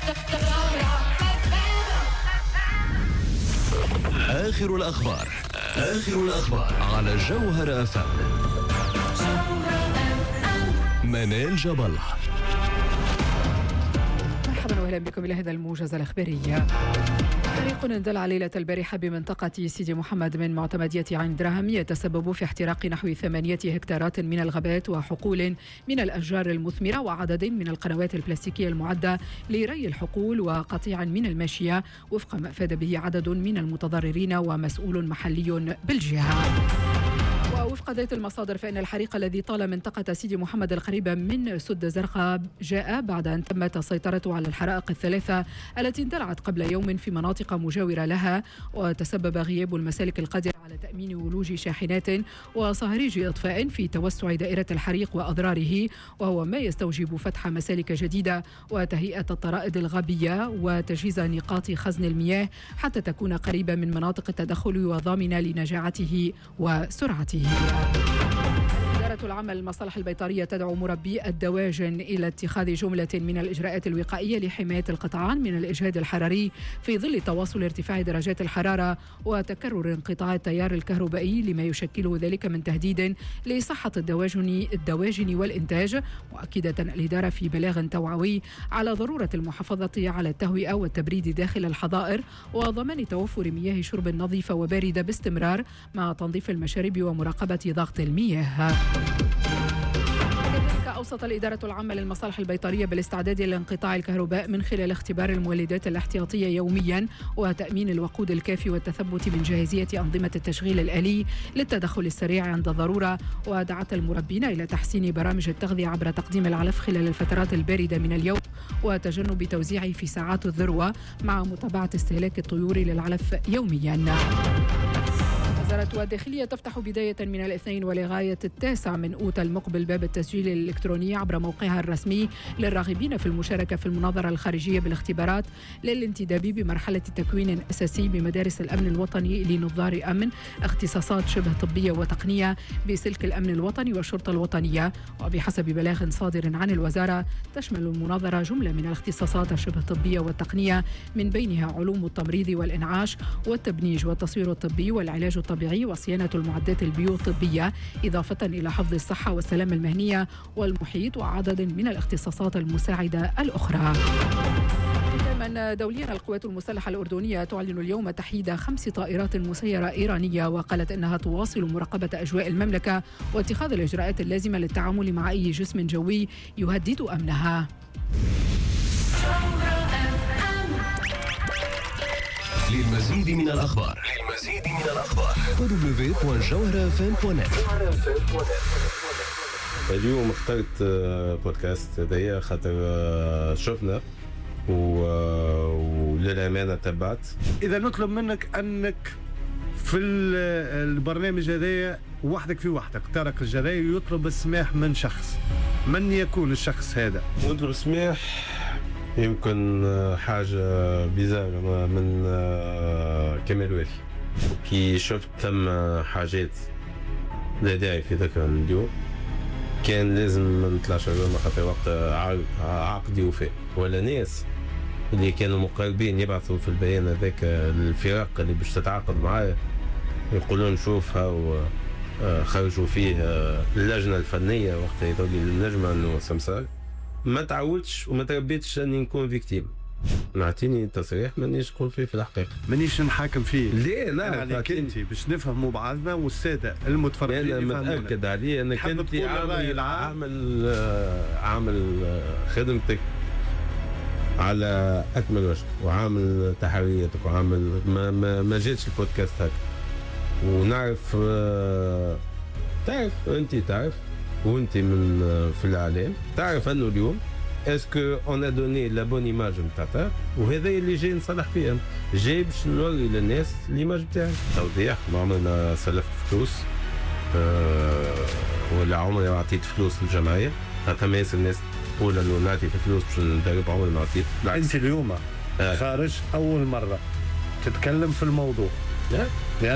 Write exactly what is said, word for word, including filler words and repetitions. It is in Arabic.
آخر الأخبار آخر الأخبار على جوهر أف أم. منال جبل. مرحبا وأهلا بكم إلى هذا الموجز الإخباري. حريق اندلع ليلة البارحة بمنطقة سيدي محمد من معتمدية عين دراهم يتسبب في احتراق نحو ثمانية هكتارات من الغابات وحقول من الأشجار المثمرة وعدد من القنوات البلاستيكية المعدة لري الحقول وقطيع من الماشية، وفق ما أفاد به عدد من المتضررين ومسؤول محلي بالجهة. ووفق ذات المصادر فإن الحريق الذي طال منطقة سيدي محمد القريبة من سد زرقاء جاء بعد أن تمت السيطرة على الحرائق الثلاثة التي اندلعت قبل يوم في مناطق مجاورة لها، وتسبب غياب المسالك القادرة على تأمين ولوج شاحنات وصهريج إطفاء في توسع دائرة الحريق وأضراره، وهو ما يستوجب فتح مسالك جديدة وتهيئة الطرائد الغابية وتجهيز نقاط خزن المياه حتى تكون قريبة من مناطق التدخل وضامنة لنجاعته وسرعته. إدارة العمل المصالح البيطرية تدعو مربي الدواجن إلى اتخاذ جملة من الإجراءات الوقائية لحماية القطعان من الإجهاد الحراري في ظل تواصل ارتفاع درجات الحرارة وتكرر انقطاع التيار الكهربائي، لما يشكله ذلك من تهديد لصحة الدواجن الدواجن والإنتاج، مؤكدة الإدارة في بلاغ توعوي على ضرورة المحافظة على التهوئة والتبريد داخل الحظائر وضمان توفر مياه شرب نظيفة وباردة باستمرار مع تنظيف المشارب ومراقبة ضغط المياه. كذلك أوصت الإدارة العامة للمصالح البيطرية بالاستعداد لانقطاع الكهرباء من خلال اختبار المولدات الاحتياطية يوميا وتأمين الوقود الكافي والتثبت من جاهزية أنظمة التشغيل الآلي للتدخل السريع عند الضرورة، ودعت المربين إلى تحسين برامج التغذية عبر تقديم العلف خلال الفترات الباردة من اليوم وتجنب توزيعه في ساعات الذروة مع متابعة استهلاك الطيور للعلف يوميا. وزارة الداخلية تفتح بداية من الاثنين ولغاية التاسع من أوت المقبل باب التسجيل الإلكتروني عبر موقعها الرسمي للراغبين في المشاركة في المناظرة الخارجية بالاختبارات للانتداب بمرحلة تكوين أساسي بمدارس الأمن الوطني لنظار أمن اختصاصات شبه طبية وتقنية بسلك الأمن الوطني والشرطة الوطنية. وبحسب بلاغ صادر عن الوزارة تشمل المناظرة جملة من الاختصاصات الشبه طبية والتقنية، من بينها علوم التمريض والإنعاش والتبنيج والتصوير الطبي والعلاج الطبيعي وصيانة المعدات البيوطبية، إضافة إلى حفظ الصحة والسلامة المهنية والمحيط وعدد من الاختصاصات المساعدة الأخرى. ختاما دوليا، القوات المسلحة الأردنية تعلن اليوم تحييد خمس طائرات مسيرة إيرانية، وقالت أنها تواصل مراقبة أجواء المملكة واتخاذ الإجراءات اللازمة للتعامل مع أي جسم جوي يهدد أمنها. للمزيد من الأخبار للمزيد من الأخبار دبليو دوت جوهر اف ام دوت نت. اليوم اخترت بودكاست هذايا خاطر شفنا وللأمانة تبعت. إذا نطلب منك أنك في البرنامج هذايا وحدك في وحدك ترك الجراية يطلب السماح من شخص، من يكون الشخص هذا؟ نطلب السماح يمكن حاجة بيزارة من كمال والي، كي شفت تم حاجات لا داعي في ذكر اليوم كان لازم ما نطلعش اليوم خاطر وقت عقدي وفاء، ولا ناس اللي كانوا مقربين يبعثوا في البيان هذاك الفرق اللي باش تتعاقد معاه يقولون شوفها وخرجوا فيه اللجنة الفنية وقت يقول لي النجمة انه سمسار. ما تعودش وما تربيتش اني نكون فيكتيم، نعطيني تصريح مانيش نقول فيه في الحقيقه، مانيش نحاكم فيه. ليه؟ لا عليك انت باش نفهموا بعضنا والساده المتفرجين انا متاكد عليه انك انت عامل عامل عامل خدمتك على اكمل وجه وعامل تحرياتك وعامل ما ما, ما جاتش البودكاست هكا ونعرف. تعرف انت تعرف وانت من في الاعلام تعرف انه اليوم اسكو اون ا دوني لا بون ايماج نتاعها، وهذا اللي جاي نصلح فيه، جاي باش نوري للناس الايماج تاعي. توضيح، ما عمرنا سلفت فلوس أه ولا عمري ما عطيت فلوس للجمعيه، خاطر ما ياسر الناس تقول انه نعطي في فلوس باش ندرب، عمري ما عطيت. انت اليوم آه. خارج اول مره تتكلم في الموضوع.